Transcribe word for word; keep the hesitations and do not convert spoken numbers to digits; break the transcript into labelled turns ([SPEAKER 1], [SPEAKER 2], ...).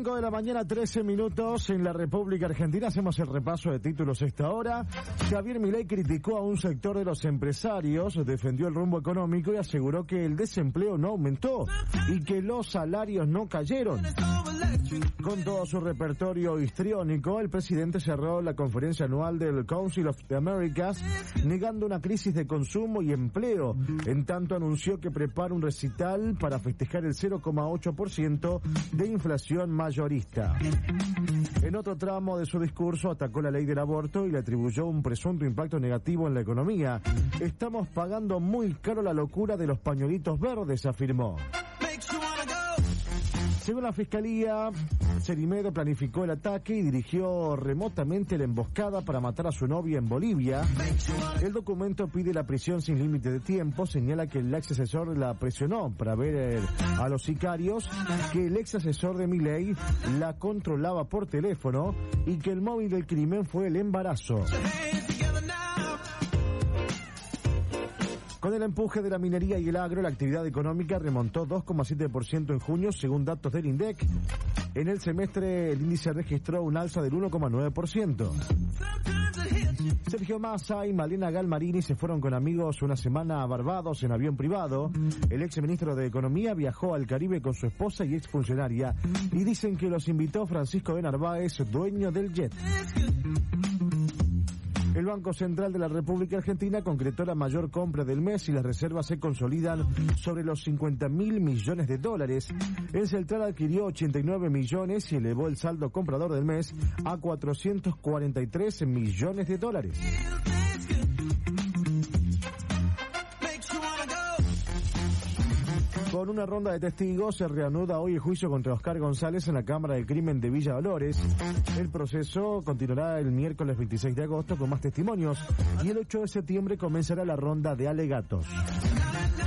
[SPEAKER 1] cinco de la mañana, trece minutos en la República Argentina. Hacemos el repaso de títulos a esta hora. Javier Milei criticó a un sector de los empresarios, defendió el rumbo económico y aseguró que el desempleo no aumentó y que los salarios no cayeron. Con todo su repertorio histriónico, el presidente cerró la conferencia anual del Council of the Americas negando una crisis de consumo y empleo. En tanto anunció que prepara un recital para festejar el cero coma ocho por ciento de inflación mayorista. En otro tramo de su discurso atacó la ley del aborto y le atribuyó un presunto impacto negativo en la economía. Estamos pagando muy caro la locura de los pañuelitos verdes, afirmó. Según la Fiscalía, Cerimedo planificó el ataque y dirigió remotamente la emboscada para matar a su novia en Bolivia. El documento pide la prisión sin límite de tiempo, señala que el ex asesor la presionó para ver a los sicarios, que el ex asesor de Milei la controlaba por teléfono y que el móvil del crimen fue el embarazo. Con el empuje de la minería y el agro, la actividad económica remontó dos coma siete por ciento en junio, según datos del INDEC. En el semestre, el índice registró un alza del uno coma nueve por ciento. Sergio Massa y Malena Galmarini se fueron con amigos una semana a Barbados en avión privado. El ex ministro de Economía viajó al Caribe con su esposa y exfuncionaria y dicen que los invitó Francisco de Narváez, dueño del jet. El Banco Central de la República Argentina concretó la mayor compra del mes y las reservas se consolidan sobre los cincuenta mil millones de dólares. El Central adquirió ochenta y nueve millones y elevó el saldo comprador del mes a cuatrocientos cuarenta y tres millones de dólares. Con una ronda de testigos, se reanuda hoy el juicio contra Oscar González en la Cámara del Crimen de Villa Dolores. El proceso continuará el miércoles veintiséis de agosto con más testimonios y el ocho de septiembre comenzará la ronda de alegatos.